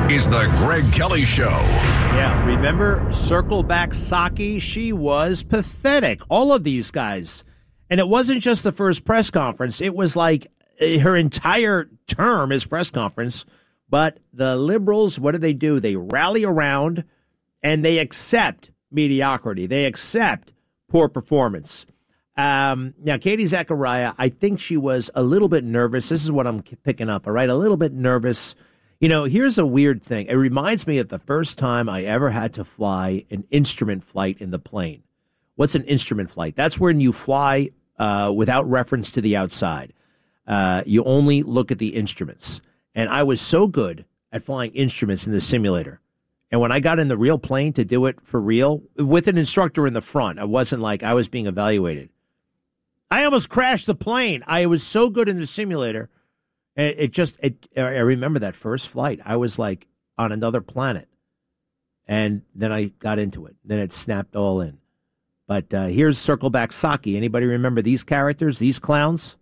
is the Greg Kelly Show. Yeah, remember Circleback Saki? She was pathetic. All of these guys. And it wasn't just the first press conference. It was like her entire term as press conference. But the liberals, what do? They rally around and they accept mediocrity. They accept poor performance. Now, Katie Zachariah, I think she was a little bit nervous. This is what I'm picking up, all right? A little bit nervous. You know, here's a weird thing. It reminds me of the first time I ever had to fly an instrument flight in the plane. What's an instrument flight? That's when you fly without reference to the outside. You only look at the instruments. And I was so good at flying instruments in the simulator. And when I got in the real plane to do it for real, with an instructor in the front, I wasn't like I was being evaluated. I almost crashed the plane. I was so good in the simulator. I remember that first flight. I was like on another planet. And then I got into it. Then it snapped all in. But here's Circleback Saki. Anybody remember these characters, these clowns?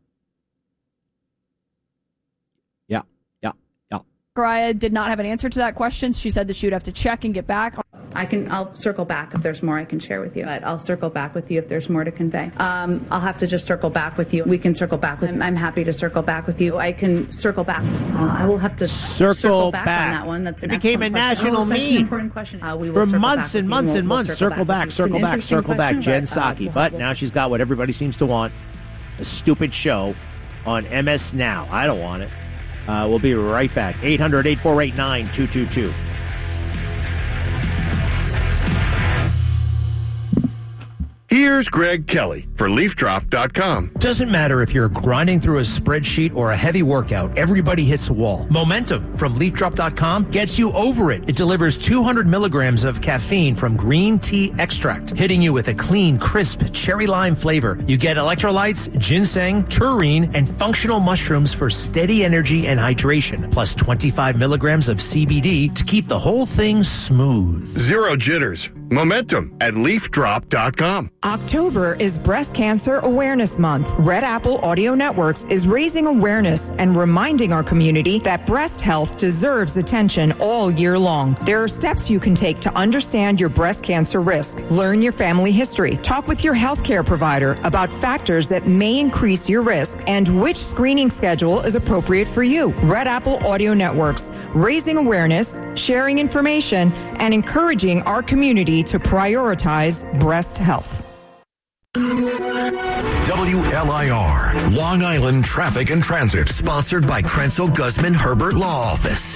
Yeah. Zachariah did not have an answer to that question. She said that she would have to check and get back. I'll circle back if there's more I can share with you. But I'll circle back with you if there's more to convey. I'll have to just circle back with you. We can circle back with. I'm happy to circle back with you. I can circle back. I will have to circle back on that one. That's it became a national meme. An important question. For months and months and months. Circle back. Jen Psaki. But now she's got what everybody seems to want: a stupid show on MS Now. I don't want it. We'll be right back. 800-848-9222. Here's Greg Kelly for LeafDrop.com. Doesn't matter if you're grinding through a spreadsheet or a heavy workout, everybody hits a wall. Momentum from LeafDrop.com gets you over it. It delivers 200 milligrams of caffeine from green tea extract, hitting you with a clean, crisp cherry lime flavor. You get electrolytes, ginseng, taurine, and functional mushrooms for steady energy and hydration, plus 25 milligrams of CBD to keep the whole thing smooth. Zero jitters. Momentum at LeafDrop.com. October is Breast Cancer Awareness Month. Red Apple Audio Networks is raising awareness and reminding our community that breast health deserves attention all year long. There are steps you can take to understand your breast cancer risk. Learn your family history. Talk with your healthcare provider about factors that may increase your risk and which screening schedule is appropriate for you. Red Apple Audio Networks, raising awareness, sharing information, and encouraging our community to prioritize breast health. WLIR, Long Island Traffic and Transit. Sponsored by Krenzel Guzman Herbert Law Office,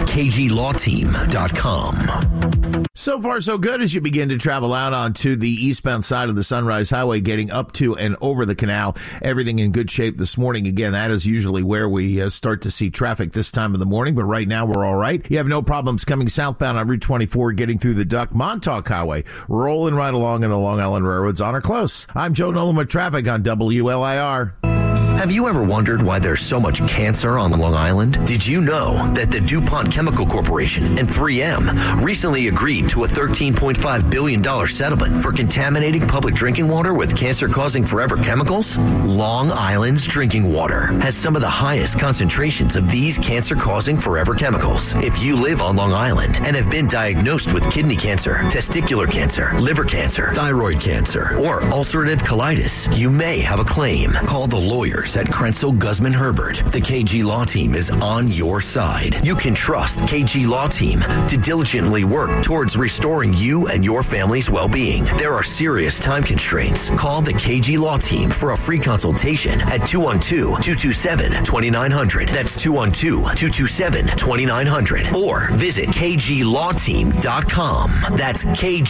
KGLawTeam.com. So far, so good as you begin to travel out onto the eastbound side of the Sunrise Highway, getting up to and over the canal. Everything in good shape this morning. Again, that is usually where we start to see traffic this time of the morning, but right now we're all right. You have no problems coming southbound on Route 24, getting through the Duck Montauk Highway, rolling right along in the Long Island Railroads on or close. I'm Joe Nolan with traffic on WLIR. Have you ever wondered why there's so much cancer on Long Island? Did you know that the DuPont Chemical Corporation and 3M recently agreed to a $13.5 billion settlement for contaminating public drinking water with cancer-causing forever chemicals? Long Island's drinking water has some of the highest concentrations of these cancer-causing forever chemicals. If you live on Long Island and have been diagnosed with kidney cancer, testicular cancer, liver cancer, thyroid cancer, or ulcerative colitis, you may have a claim. Call the lawyers at Krenzel Guzman Herbert. The KG Law Team is on your side. You can trust KG Law Team to diligently work towards restoring you and your family's well-being. There are serious time constraints. Call the KG Law Team for a free consultation at 212-227-2900. That's 212-227-2900. Or visit KGLawTeam.com. That's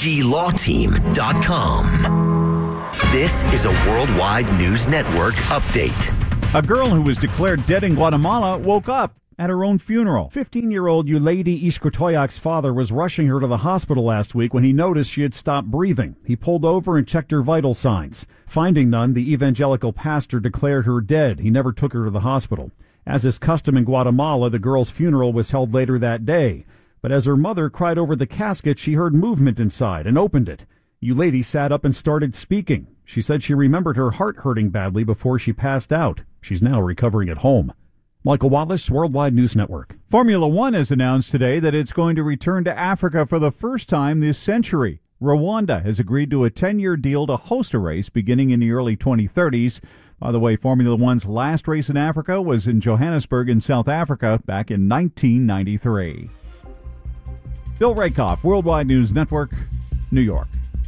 KGLawTeam.com. This is a Worldwide News Network update. A girl who was declared dead in Guatemala woke up at her own funeral. 15-year-old Yulady Ishkotoyak's father was rushing her to the hospital last week when he noticed she had stopped breathing. He pulled over and checked her vital signs. Finding none, the evangelical pastor declared her dead. He never took her to the hospital. As is custom in Guatemala, the girl's funeral was held later that day. But as her mother cried over the casket, she heard movement inside and opened it. Yulady sat up and started speaking. She said she remembered her heart hurting badly before she passed out. She's now recovering at home. Michael Wallace, Worldwide News Network. Formula One has announced today that it's going to return to Africa for the first time this century. Rwanda has agreed to a 10-year deal to host a race beginning in the early 2030s. By the way, Formula One's last race in Africa was in Johannesburg in South Africa back in 1993. Bill Rakoff, Worldwide News Network, New York.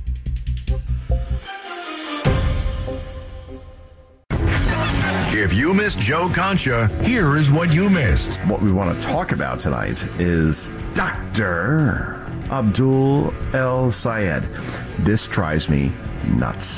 If you missed Joe Concha, here is what you missed. What we want to talk about tonight is Dr. Abdul El Sayed. This drives me nuts.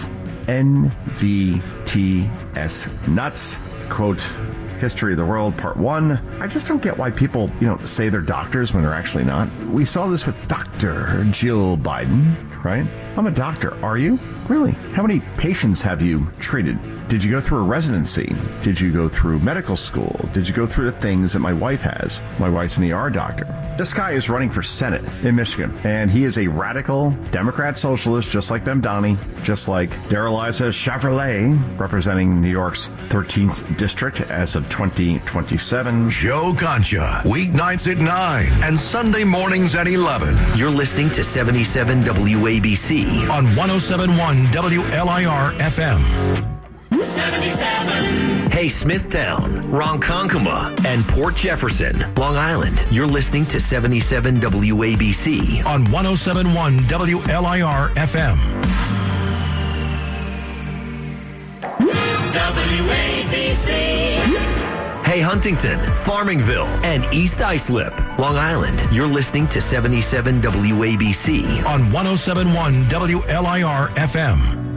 NVTS nuts. Quote, History of the World, Part 1. I just don't get why people, say they're doctors when they're actually not. We saw this with Dr. Jill Biden, right? I'm a doctor. Are you? Really? How many patients have you treated? Did you go through a residency? Did you go through medical school? Did you go through the things that my wife has? My wife's an ER doctor. This guy is running for Senate in Michigan, and he is a radical Democrat socialist, just like Bemdani, just like Darreliza Chevrolet, representing New York's 13th district as of 2027. Joe Concha, weeknights at 9 and Sunday mornings at 11. You're listening to 77 WABC on 107.1 WLIR FM. 77. Hey, Smithtown, Ronkonkoma, and Port Jefferson, Long Island. You're listening to 77 WABC on 107.1 WLIR FM. WABC. Hey, Huntington, Farmingville, and East Islip, Long Island. You're listening to 77 WABC on 107.1 WLIR FM.